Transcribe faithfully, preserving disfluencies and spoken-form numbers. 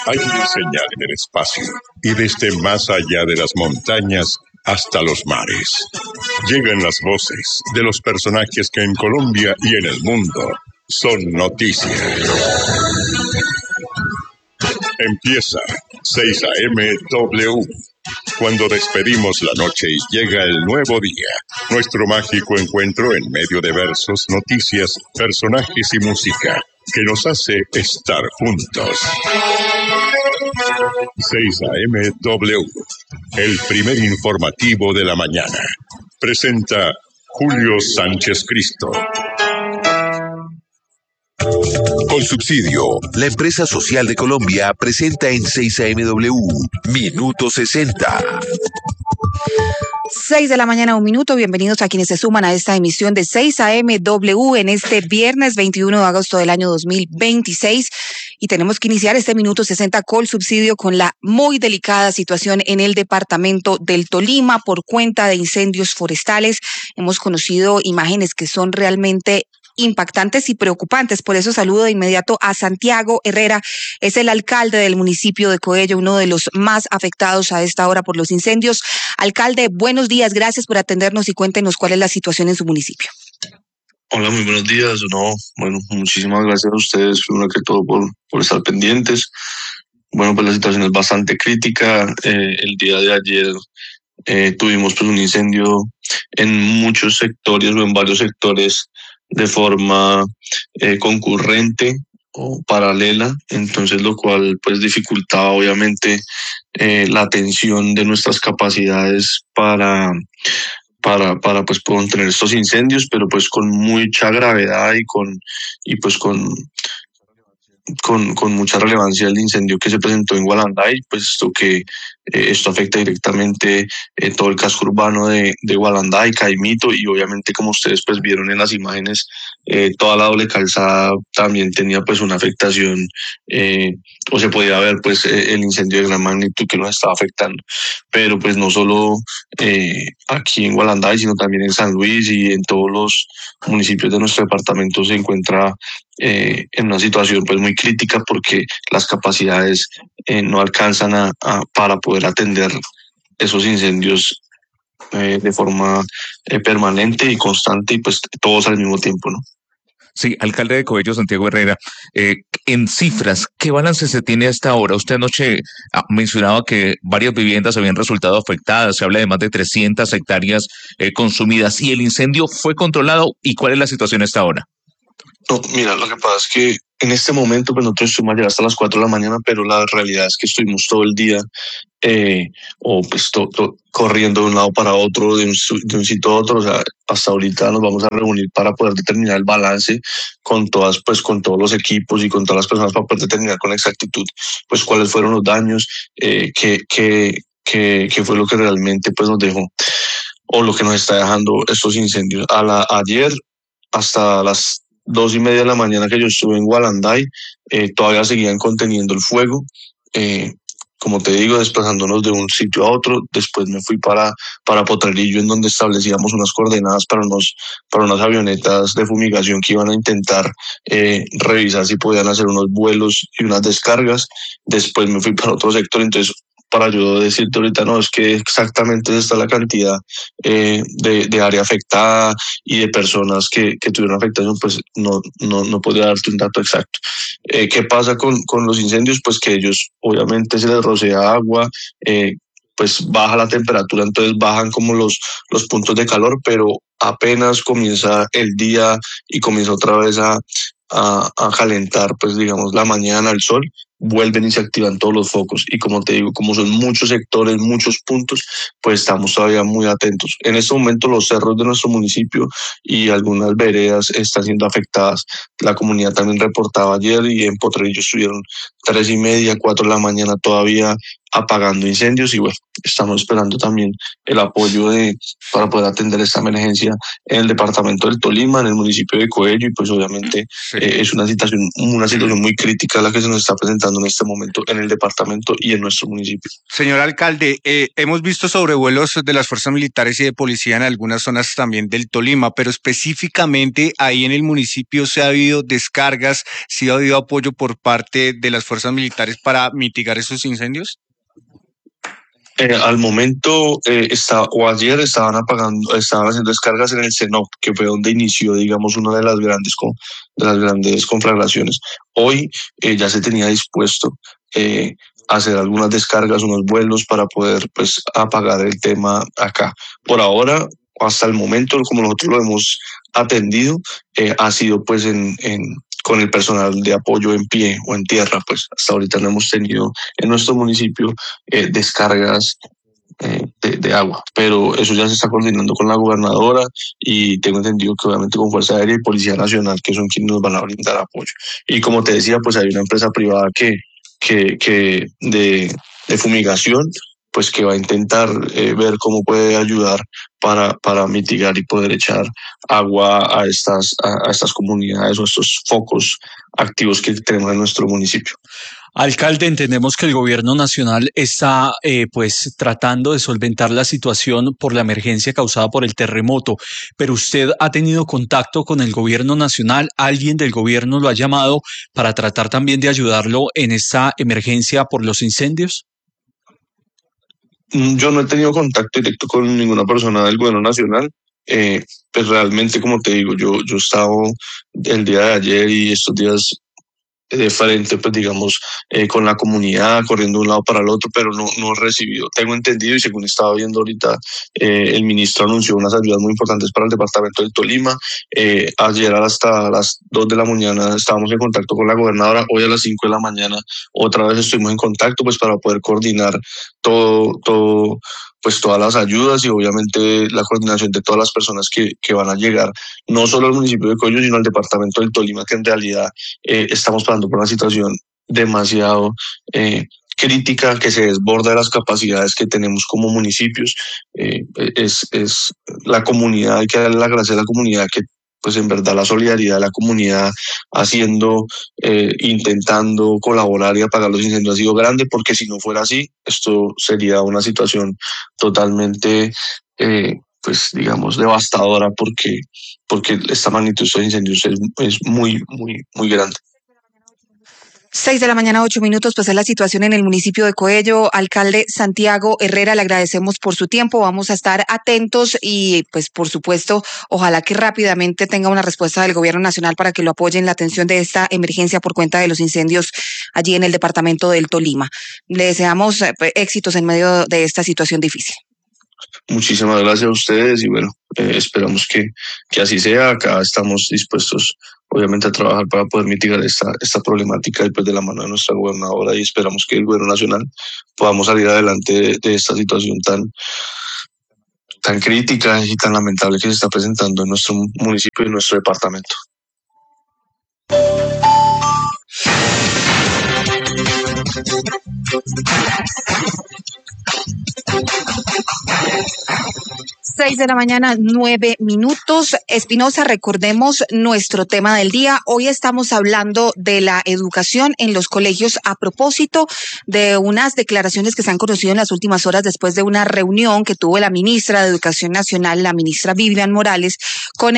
Hay una señal en el espacio y desde más allá de las montañas hasta los mares. Llegan las voces de los personajes que en Colombia y en el mundo son noticia. Empieza seis A M W. Cuando despedimos la noche y llega el nuevo día, nuestro mágico encuentro en medio de versos, noticias, personajes y música que nos hace estar juntos. seis A M W, el primer informativo de la mañana. Presenta Julio Sánchez Cristo. Colsubsidio, la empresa social de Colombia, presenta en seis A M W, Minuto sesenta. seis de la mañana, un minuto. Bienvenidos a quienes se suman a esta emisión de seis A M W en este viernes veintiuno de agosto del año dos mil veintiséis. Y tenemos que iniciar este Minuto sesenta Colsubsidio con la muy delicada situación en el departamento del Tolima por cuenta de incendios forestales. Hemos conocido imágenes que son realmente impactantes y preocupantes. Por eso saludo de inmediato a Santiago Herrera, es el alcalde del municipio de Coello, uno de los más afectados a esta hora por los incendios. Alcalde, buenos días, gracias por atendernos y cuéntenos cuál es la situación en su municipio. Hola, muy buenos días. No, bueno, muchísimas gracias a ustedes, primero que todo, por, por estar pendientes. Bueno, pues la situación es bastante crítica. Eh, el día de ayer eh, tuvimos pues un incendio en muchos sectores o en varios sectores de forma eh, concurrente o paralela, entonces lo cual pues dificultaba obviamente eh, la atención de nuestras capacidades para para para pues contener estos incendios, pero pues con mucha gravedad y con y pues con con con mucha relevancia el incendio que se presentó en Gualanday, puesto que eh, esto afecta directamente eh, todo el casco urbano de, de Gualanday, Caimito, y obviamente, como ustedes pues vieron en las imágenes, eh, toda la doble calzada también tenía pues una afectación, eh, o se podía ver pues eh, el incendio de gran magnitud que nos estaba afectando. Pero pues no solo eh, aquí en Gualanday, sino también en San Luis y en todos los municipios de nuestro departamento se encuentra eh, en una situación pues muy crítica, porque las capacidades eh, no alcanzan a, a, para poder atender esos incendios eh, de forma eh, permanente y constante, y pues todos al mismo tiempo, ¿no? Sí, alcalde de Coello, Santiago Herrera, eh, en cifras, ¿qué balance se tiene hasta ahora? Usted anoche ah, mencionaba que varias viviendas habían resultado afectadas, se habla de más de trescientas hectáreas eh, consumidas, y el incendio fue controlado. ¿Y cuál es la situación hasta ahora? No, mira, lo que pasa es que en este momento pues nosotros estuvimos allá hasta las cuatro de la mañana, pero la realidad es que estuvimos todo el día eh, o pues to, to, corriendo de un lado para otro, de un, de un sitio a otro. O sea, hasta ahorita nos vamos a reunir para poder determinar el balance con todas, pues con todos los equipos y con todas las personas, para poder determinar con exactitud pues cuáles fueron los daños, eh, qué, qué, qué, qué fue lo que realmente pues nos dejó o lo que nos está dejando estos incendios. A la, ayer hasta las dos y media de la mañana que yo estuve en Gualanday, eh, todavía seguían conteniendo el fuego. Eh, como te digo, desplazándonos de un sitio a otro. Después me fui para, para Potrerillo, en donde establecíamos unas coordenadas para, unos, para unas avionetas de fumigación que iban a intentar eh, revisar si podían hacer unos vuelos y unas descargas. Después me fui para otro sector. Entonces, para yo decirte ahorita, no, es que exactamente está la cantidad eh, de, de área afectada y de personas que, que tuvieron afectación, pues no, no, no podría darte un dato exacto. Eh, ¿Qué pasa con, con los incendios? Pues que ellos obviamente se les rocea agua, eh, pues baja la temperatura, entonces bajan como los, los puntos de calor, pero apenas comienza el día y comienza otra vez a, a, a calentar, pues digamos la mañana, el sol, vuelven y se activan todos los focos. Y como te digo, como son muchos sectores, muchos puntos, pues estamos todavía muy atentos. En este momento los cerros de nuestro municipio y algunas veredas están siendo afectadas. La comunidad también reportaba ayer, y en Potrerillo estuvieron tres y media, cuatro de la mañana todavía apagando incendios, y bueno, estamos esperando también el apoyo de, para poder atender esta emergencia en el departamento del Tolima, en el municipio de Coello, y pues obviamente sí. eh, es una situación, una situación muy crítica la que se nos está presentando presentando en este momento en el departamento y en nuestro municipio. Señor alcalde, eh, hemos visto sobrevuelos de las fuerzas militares y de policía en algunas zonas también del Tolima, pero específicamente ahí en el municipio se ha habido descargas, ¿sí ha habido apoyo por parte de las fuerzas militares para mitigar esos incendios? Eh, al momento, eh, está, o ayer estaban apagando, estaban haciendo descargas en el CENOP, que fue donde inició, digamos, una de las grandes, de las grandes conflagraciones. Hoy eh, ya se tenía dispuesto eh, hacer algunas descargas, unos vuelos para poder, pues, apagar el tema acá. Por ahora, hasta el momento, como nosotros lo hemos atendido, eh, ha sido, pues, en, en con el personal de apoyo en pie o en tierra, pues hasta ahorita no hemos tenido en nuestro municipio eh, descargas eh, de, de agua, pero eso ya se está coordinando con la gobernadora y tengo entendido que obviamente con Fuerza Aérea y Policía Nacional, que son quienes nos van a brindar apoyo. Y como te decía, pues hay una empresa privada que, que, que de, de fumigación, pues que va a intentar eh, ver cómo puede ayudar para, para mitigar y poder echar agua a estas, a, a estas comunidades o estos focos activos que tenemos en nuestro municipio. Alcalde, entendemos que el gobierno nacional está eh, pues tratando de solventar la situación por la emergencia causada por el terremoto, pero usted ha tenido contacto con el gobierno nacional, ¿alguien del gobierno lo ha llamado para tratar también de ayudarlo en esta emergencia por los incendios? Yo no he tenido contacto directo con ninguna persona del gobierno nacional. Eh, pues realmente, como te digo, yo, yo he estado el día de ayer y estos días de frente, pues digamos, eh, con la comunidad, corriendo de un lado para el otro, pero no, no he recibido. Tengo entendido y según estaba viendo ahorita, eh, el ministro anunció unas ayudas muy importantes para el departamento del Tolima. Eh, ayer hasta las dos de la mañana estábamos en contacto con la gobernadora, hoy a las cinco de la mañana otra vez estuvimos en contacto pues para poder coordinar todo, todo, pues todas las ayudas y obviamente la coordinación de todas las personas que, que van a llegar, no solo al municipio de Coyo, sino al departamento del Tolima, que en realidad eh, estamos pasando por una situación demasiado eh, crítica que se desborda de las capacidades que tenemos como municipios. Eh, es, es la comunidad, hay que darle la gracia a la comunidad que pues en verdad la solidaridad de la comunidad haciendo, eh, intentando colaborar y apagar los incendios ha sido grande, porque si no fuera así, esto sería una situación totalmente, eh, pues digamos, devastadora, porque, porque esta magnitud de estos incendios es, es muy, muy, muy grande. Seis de la mañana, ocho minutos, pues es la situación en el municipio de Coello. Alcalde Santiago Herrera, le agradecemos por su tiempo, vamos a estar atentos y pues por supuesto, ojalá que rápidamente tenga una respuesta del gobierno nacional para que lo apoye en la atención de esta emergencia por cuenta de los incendios allí en el departamento del Tolima. Le deseamos eh, éxitos en medio de esta situación difícil. Muchísimas gracias a ustedes y bueno, eh, esperamos que, que así sea. Acá estamos dispuestos obviamente a trabajar para poder mitigar esta, esta problemática después de la mano de nuestra gobernadora y esperamos que el gobierno nacional podamos salir adelante de, de esta situación tan, tan crítica y tan lamentable que se está presentando en nuestro municipio y en nuestro departamento. Seis de la mañana, nueve minutos. Espinosa, recordemos nuestro tema del día. Hoy estamos hablando de la educación en los colegios a propósito de unas declaraciones que se han conocido en las últimas horas después de una reunión que tuvo la ministra de Educación Nacional, la ministra Vivian Morales, con